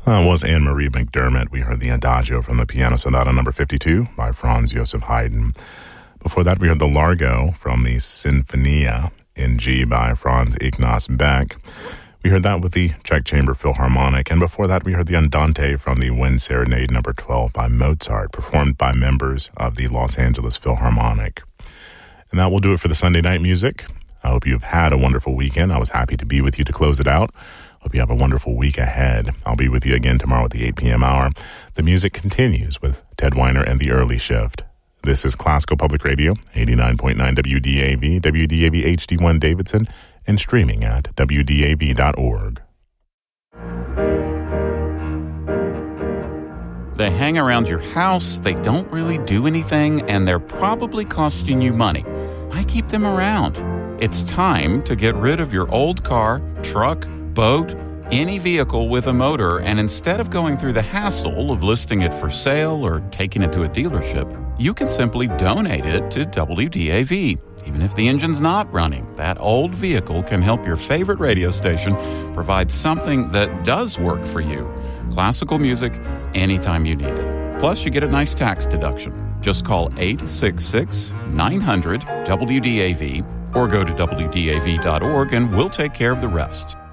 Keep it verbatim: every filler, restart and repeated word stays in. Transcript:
That was Anne-Marie McDermott. We heard the Adagio from the Piano Sonata number fifty-two by Franz Joseph Haydn. Before that, we heard the Largo from the Sinfonia in G by Franz Ignaz Beck. We heard that with the Czech Chamber Philharmonic. And before that, we heard the Andante from the Wind Serenade number twelve by Mozart, performed by members of the Los Angeles Philharmonic. And that will do it for the Sunday night music. I hope you've had a wonderful weekend. I was happy to be with you to close it out. Hope you have a wonderful week ahead. I'll be with you again tomorrow at the eight p.m. hour. The music continues with Ted Weiner and the Early Shift. This is Classical Public Radio, eighty-nine point nine W D A V, W D A V H D one Davidson, and streaming at W D A V dot org. They hang around your house, they don't really do anything, and they're probably costing you money. Why keep them around? It's time to get rid of your old car, truck, boat, any vehicle with a motor, and instead of going through the hassle of listing it for sale or taking it to a dealership, you can simply donate it to W D A V. Even if the engine's not running, that old vehicle can help your favorite radio station provide something that does work for you. Classical music anytime you need it. Plus, you get a nice tax deduction. Just call eight six six, nine hundred, W D A V or go to W D A V dot org and we'll take care of the rest.